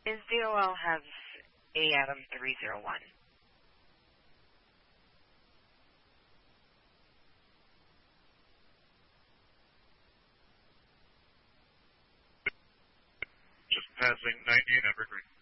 His DOL has A Adam 301. Just passing 19 Evergreen.